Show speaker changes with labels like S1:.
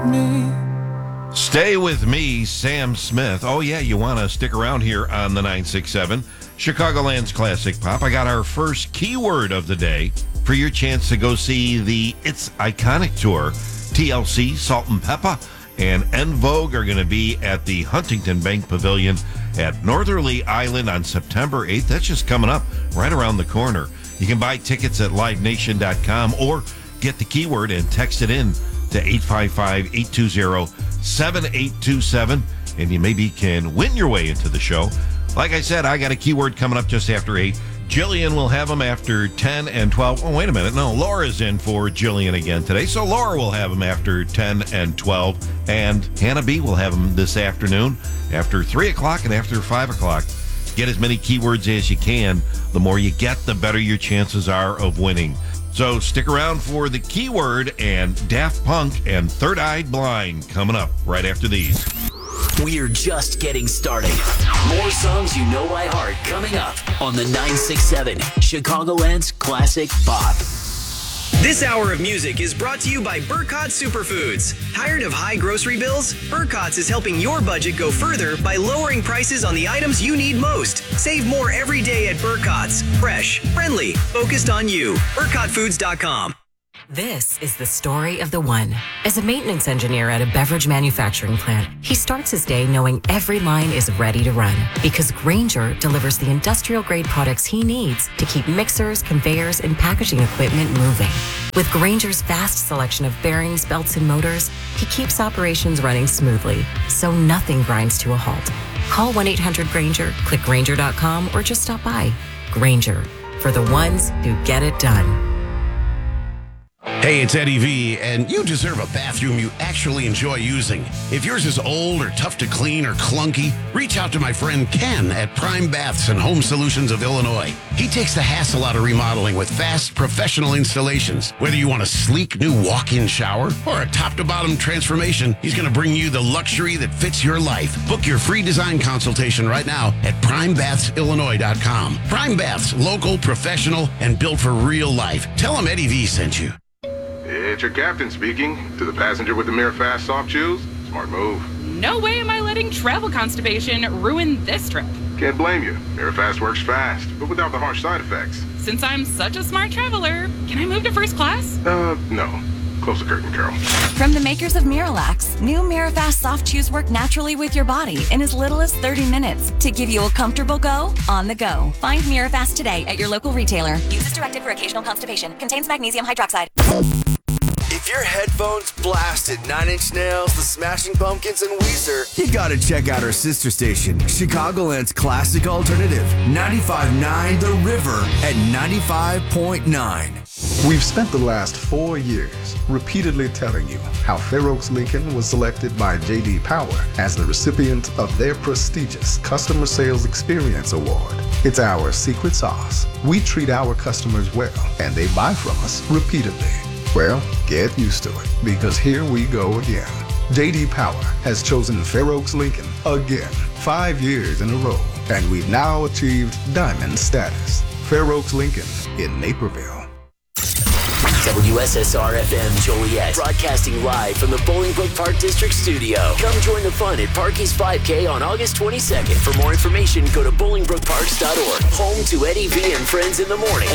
S1: Stay with me, Sam Smith. Oh, yeah, you want to stick around here on the 967 Chicagoland's Classic Pop. I got our first keyword of the day for your chance to go see the It's Iconic Tour. TLC, Salt and Peppa, and En Vogue are going to be at the Huntington Bank Pavilion at Northerly Island on September 8th. That's just coming up right around the corner. You can buy tickets at livenation.com or get the keyword and text it in to 855-820-7827, and you maybe can win your way into the show. Like I said, I got a keyword coming up just after 8. Jillian will have them after 10 and 12. Oh, wait a minute. No, Laura's in for Jillian again today. So Laura will have them after 10 and 12. And Hannah B will have them this afternoon after 3 o'clock and after 5 o'clock. Get as many keywords as you can. The more you get, the better your chances are of winning. So stick around for the keyword and Daft Punk and Third Eye Blind coming up right after these.
S2: We're just getting started. More songs you know by heart coming up on the 967 Chicagoland's Classic Pop.
S3: This hour of music is brought to you by Burkott Superfoods. Tired of high grocery bills? Burkott's is helping your budget go further by lowering prices on the items you need most. Save more every day at Burkott's. Fresh, friendly, focused on you. BurkottFoods.com.
S4: This is the story of the one. As a maintenance engineer at a beverage manufacturing plant, he starts his day knowing every line is ready to run because Grainger delivers the industrial-grade products he needs to keep mixers, conveyors, and packaging equipment moving. With Grainger's vast selection of bearings, belts, and motors, he keeps operations running smoothly, so nothing grinds to a halt. Call 1-800-GRAINGER, click Grainger.com, or just stop by. Grainger, for the ones who get it done.
S5: Hey, it's Eddie V, and you deserve a bathroom you actually enjoy using. If yours is old or tough to clean or clunky, reach out to my friend Ken at Prime Baths and Home Solutions of Illinois. He takes the hassle out of remodeling with fast, professional installations. Whether you want a sleek new walk-in shower or a top-to-bottom transformation, he's going to bring you the luxury that fits your life. Book your free design consultation right now at PrimeBathsIllinois.com. Prime Baths, local, professional, and built for real life. Tell him Eddie V sent you.
S6: It's your captain speaking. To the passenger with the Mirafast soft chews, smart move.
S7: No way am I letting travel constipation ruin this trip.
S6: Can't blame you. Mirafast works fast, but without the harsh side effects.
S7: Since I'm such a smart traveler, can I move to first class?
S6: No. Close the curtain, Carol.
S8: From the makers of Miralax, new Mirafast soft chews work naturally with your body in as little as 30 minutes to give you a comfortable go on the go. Find Mirafast today at your local retailer. Use as directed for occasional constipation. Contains magnesium hydroxide.
S9: If your headphones blasted Nine Inch Nails, The Smashing Pumpkins, and Weezer,
S10: you gotta check out our sister station, Chicagoland's Classic Alternative, 95.9 The River at 95.9.
S11: We've spent the last 4 years repeatedly telling you how Fair Oaks Lincoln was selected by J.D. Power as the recipient of their prestigious Customer Sales Experience Award. It's our secret sauce. We treat our customers well, and they buy from us repeatedly. Well, get used to it, because here we go again. J.D. Power has chosen Fair Oaks Lincoln again, 5 years in a row, and we've now achieved diamond status. Fair Oaks Lincoln in Naperville.
S2: WSSR-FM Joliet, broadcasting live from the Bolingbrook Park District Studio. Come join the fun at Parky's 5K on August 22nd. For more information, go to bolingbrookparks.org. Home to Eddie V and Friends in the Morning.